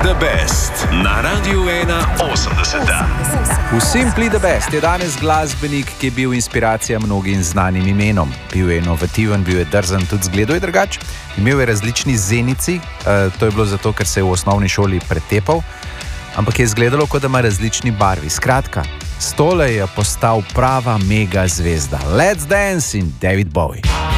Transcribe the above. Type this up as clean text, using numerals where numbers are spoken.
the Best na Radiu 81. V Simply the Best je danes glasbenik, ki je bil inspiracija mnogim znanim imenom. Bil je inovativen, bil je drzen, tudi zgledal je drugače. Imel je različni zenici, to je bilo zato, ker se je v osnovni šoli pretepal, ampak je izgledalo, kot da ima različni barvi. Skratka, s tole je postal prava mega zvezda. Let's Dance in David Bowie.